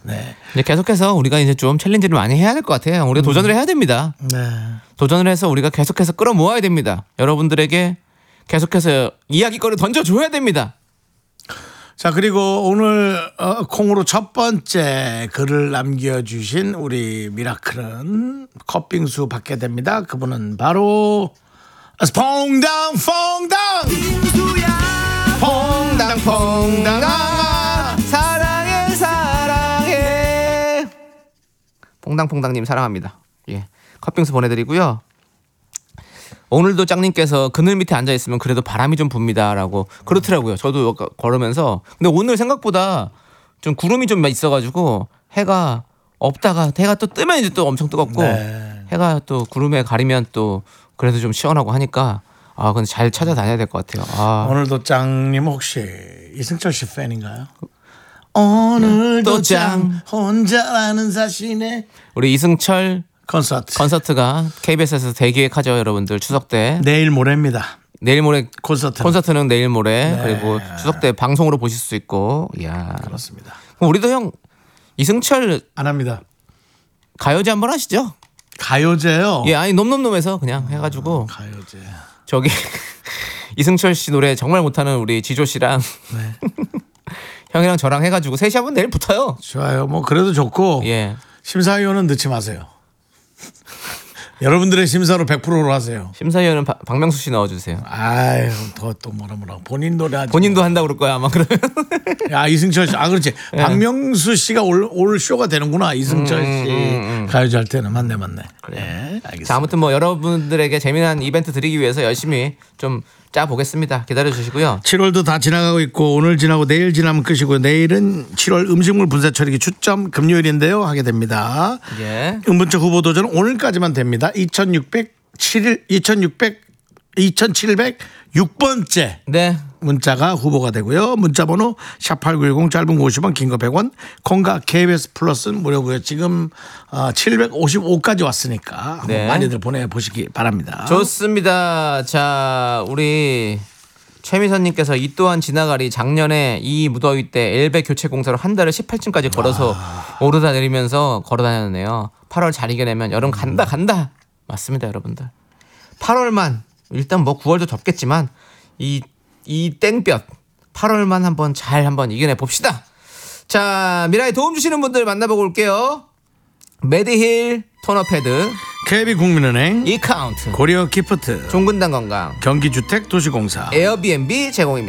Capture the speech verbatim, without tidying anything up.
네. 이제 계속해서 우리가 이제 좀 챌린지를 많이 해야 될 것 같아요. 우리가 음. 도전을 해야 됩니다. 네. 도전을 해서 우리가 계속해서 끌어모아야 됩니다. 여러분들에게 계속해서 이야기거리를 던져줘야 됩니다. 자, 그리고 오늘 어, 콩으로 첫 번째 글을 남겨주신 우리 미라클은 컵빙수 받게 됩니다. 그분은 바로 퐁당 퐁당 퐁당 퐁당 아, 사랑해 사랑해 퐁당퐁당님 사랑합니다. 예, 컵빙수 보내드리고요. 오늘도 짱님께서 그늘 밑에 앉아 있으면 그래도 바람이 좀 붑니다라고 그렇더라고요. 저도 걸으면서. 근데 오늘 생각보다 좀 구름이 좀 있어가지고 해가 없다가 해가 또 뜨면 이제 또 엄청 뜨겁고 네. 해가 또 구름에 가리면 또 그래도 좀 시원하고 하니까 아 근데 잘 찾아다녀야 될 것 같아요. 아. 오늘도 짱님 혹시 이승철 씨 팬인가요? 오늘도 짱 혼자라는 사실에 우리 이승철 콘서트. 콘서트가 케이비에스에서 대기획하죠, 여러분들. 추석 때. 내일 모레입니다. 내일 모레 콘서트. 콘서트는 내일 모레. 네. 그리고 추석 때 방송으로 보실 수 있고. 이야. 그렇습니다. 그럼 우리도 형 이승철 안 합니다. 가요제 한번 하시죠. 가요제요? 예, 아니 놈놈놈에서 그냥 해가지고. 가요제. 저기 이승철 씨 노래 정말 못하는 우리 지조 씨랑 네. 형이랑 저랑 해가지고 셋이 한번 내일 붙어요. 좋아요. 뭐 그래도 좋고. 예. 심사위원은 넣지 마세요. 여러분들의 심사로 백 퍼센트로 하세요. 심사위원은 바, 박명수 씨 넣어주세요. 아유, 더 또 뭐라 뭐라 본인 노래 하지. 본인도 한다고 그럴 거야 아마 그러면. 야 이승철 씨, 아 그렇지. 예. 박명수 씨가 올, 올 쇼가 되는구나. 이승철 씨 음, 음, 음. 가요제 할 때는 맞네 맞네. 그래. 네, 알겠습니다. 자 아무튼 뭐 여러분들에게 재미난 이벤트 드리기 위해서 열심히 좀 짜 보겠습니다. 기다려 주시고요. 칠월도 다 지나가고 있고 오늘 지나고 내일 지나면 끝이고요. 내일은 칠월 음식물 분쇄 처리기 추첨 금요일인데요. 하게 됩니다. 예. 은분처 후보 도전은 오늘까지만 됩니다. 이천육백칠 일 이천육백 이천칠백육 번째 네. 문자가 후보가 되고요. 문자번호 샵팔구일공 짧은 거 오십 원 긴 거 백 원 콩과 케이비에스 플러스는 무료고요. 지금 칠백오십오까지 왔으니까 네. 많이들 보내보시기 바랍니다. 좋습니다. 자 우리 최미선님께서 이 또한 지나가리 작년에 이 무더위 때 엘베 교체 공사로 한 달을 십팔 층까지 걸어서 아. 오르다 내리면서 걸어 다녔네요. 팔월 잘 이겨내면 여름 간다 간다. 맞습니다 여러분들. 팔월만 일단 뭐 구월도 덥겠지만 이, 이 땡볕 팔월만 한번 잘 한번 이겨내 봅시다. 자 미라에 도움 주시는 분들 만나보고 올게요. 메디힐 토너패드 케이비국민은행 이카운트 고려 기프트 종근당 건강 경기주택 도시공사 에어비앤비 제공입니다.